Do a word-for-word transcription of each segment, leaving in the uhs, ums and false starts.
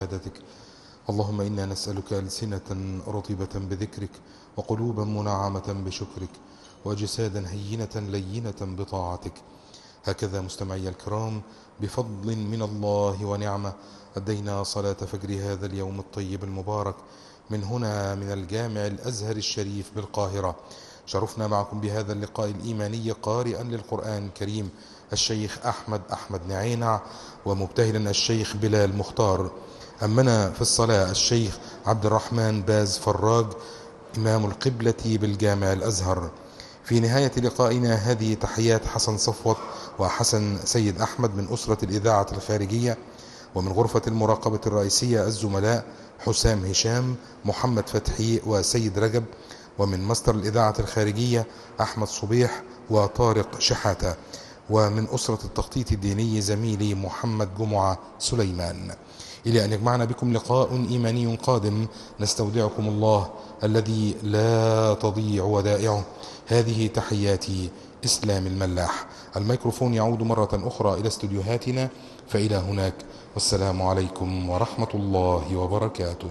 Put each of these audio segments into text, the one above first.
عبادتك. اللهم إنا نسألك ألسنة رطبة بذكرك، وقلوبا منعمة بشكرك، وأجسادا هينة لينة بطاعتك. هكذا مستمعي الكرام، بفضل من الله ونعمة أدينا صلاة فجر هذا اليوم الطيب المبارك من هنا من الجامع الأزهر الشريف بالقاهرة. شرفنا معكم بهذا اللقاء الإيماني قارئا للقرآن الكريم الشيخ أحمد أحمد نعينع، ومبتهلا الشيخ بلال مختار. أمنا في الصلاة الشيخ عبد الرحمن باز فراج إمام القبلة بالجامع الأزهر. في نهاية لقائنا هذه تحيات حسن صفوت وحسن سيد أحمد من أسرة الإذاعة الخارجية، ومن غرفة المراقبة الرئيسية الزملاء حسام هشام، محمد فتحي، وسيد رجب، ومن مصدر الإذاعة الخارجية أحمد صبيح وطارق شحاتة، ومن أسرة التخطيط الديني زميلي محمد جمعة سليمان. إلى أن يجمعنا بكم لقاء إيماني قادم، نستودعكم الله الذي لا تضيع ودائعه. هذه تحياتي إسلام الملاح. الميكروفون يعود مرة أخرى إلى استديوهاتنا، فإلى هناك، والسلام عليكم ورحمة الله وبركاته.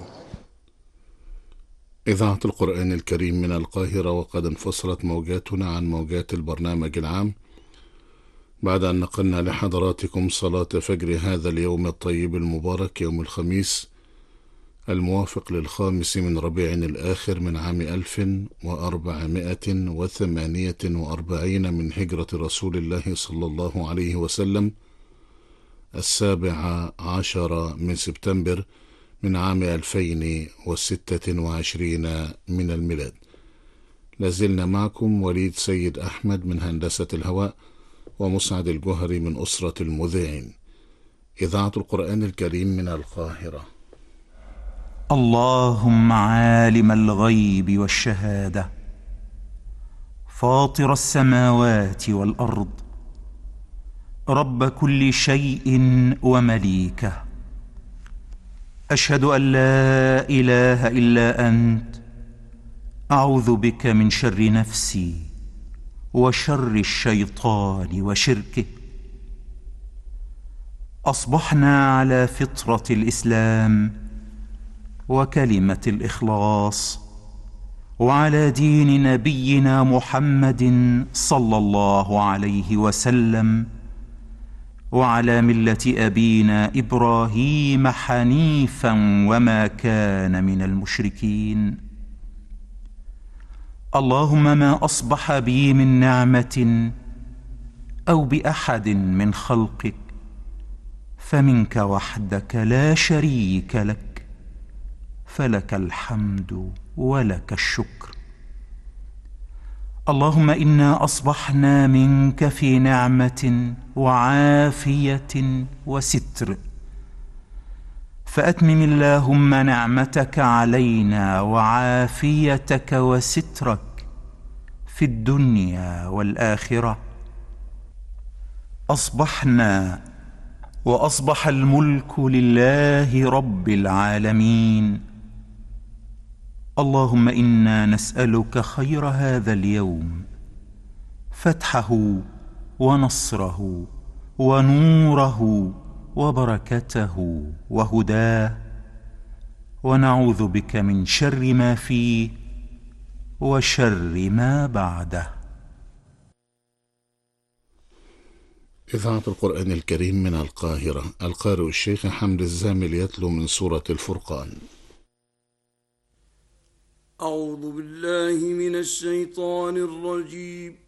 إذاعة القرآن الكريم من القاهرة، وقد انفصلت موجاتنا عن موجات البرنامج العام بعد أن نقلنا لحضراتكم صلاة فجر هذا اليوم الطيب المبارك، يوم الخميس الموافق للخامس من ربيع الآخر من عام ألف وأربعمائة وثمانية وأربعين من هجرة رسول الله صلى الله عليه وسلم، السابع عشر من سبتمبر من عام ألفين وستة وعشرين من الميلاد. لازلنا معكم وليد سيد أحمد من هندسة الهواء، ومسعد الجهري من أسرة المذيعين. إذاعة القرآن الكريم من القاهرة. اللهم عالم الغيب والشهادة، فاطر السماوات والأرض، رب كل شيء ومليكه، أشهد أن لا إله إلا أنت، أعوذ بك من شر نفسي وشر الشيطان وشركه. أصبحنا على فطرة الإسلام وكلمة الإخلاص، وعلى دين نبينا محمد صلى الله عليه وسلم، وعلى ملة أبينا إبراهيم حنيفا وما كان من المشركين. اللهم ما أصبح بي من نعمة أو بأحد من خلقك فمنك وحدك لا شريك لك، فلك الحمد ولك الشكر. اللهم إنا أصبحنا منك في نعمة وعافية وستر، فأتمم اللهم نعمتك علينا وعافيتك وسترك في الدنيا والآخرة. أصبحنا وأصبح الملك لله رب العالمين. اللهم إنا نسألك خير هذا اليوم، فتحه ونصره ونوره وبركته وهداه، ونعوذ بك من شر ما فيه وشر ما بعده. إذاعة القرآن الكريم من القاهرة. القارئ الشيخ حمد الزامل يتلو من سورة الفرقان. أعوذ بالله من الشيطان الرجيم.